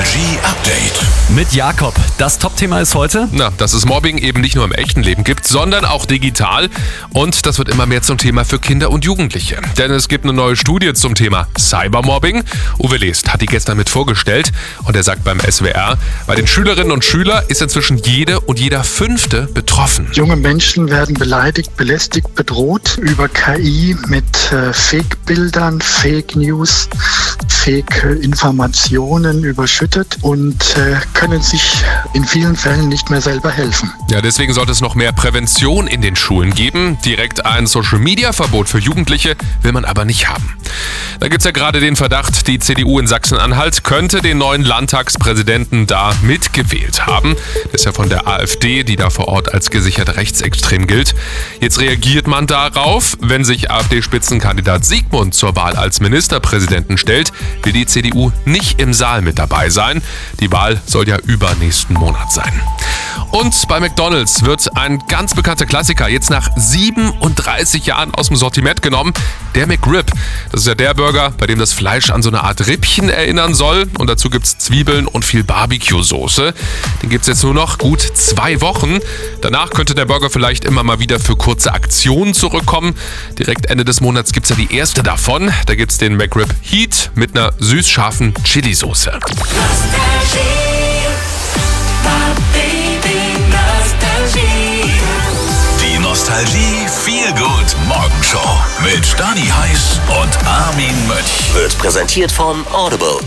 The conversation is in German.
Nostalgie Update. Mit Jakob. Das Top-Thema ist heute: Dass es Mobbing eben nicht nur im echten Leben gibt, sondern auch digital. Und das wird immer mehr zum Thema für Kinder und Jugendliche. Denn es gibt eine neue Studie zum Thema Cybermobbing. Uwe Lest hat die gestern mit vorgestellt. Und er sagt beim SWR, bei den Schülerinnen und Schülern ist inzwischen jede und jeder Fünfte betroffen. Junge Menschen werden beleidigt, belästigt, bedroht über KI mit Fake-Bildern, Fake News, Fake-Informationen überschüttet und können sich in vielen Fällen nicht mehr selber helfen. Ja, deswegen sollte es noch mehr Prävention in den Schulen geben. Direkt ein Social-Media-Verbot für Jugendliche will man aber nicht haben. Da gibt es ja gerade den Verdacht, die CDU in Sachsen-Anhalt könnte den neuen Landtagspräsidenten da mitgewählt haben. Das ist ja von der AfD, die da vor Ort als gesichert rechtsextrem gilt. Jetzt reagiert man darauf. Wenn sich AfD-Spitzenkandidat Sigmund zur Wahl als Ministerpräsidenten stellt, will die CDU nicht im Saal mit dabei sein. Die Wahl soll ja übernächsten Monat sein. Und bei McDonald's wird ein ganz bekannter Klassiker jetzt nach 37 Jahren aus dem Sortiment genommen. Der McRib. Das ist ja der Burger, bei dem das Fleisch an so eine Art Rippchen erinnern soll. Und dazu gibt es Zwiebeln und viel Barbecue-Soße. Den gibt es jetzt nur noch gut 2 Wochen. Danach könnte der Burger vielleicht immer mal wieder für kurze Aktionen zurückkommen. Direkt Ende des Monats gibt es ja die erste davon. Da gibt es den McRib Heat mit einer süß-scharfen Chili-Soße. Die Nostalgie Feel Good Morgenshow mit Stani Heiß und Armin Mönch. Wird präsentiert von Audible.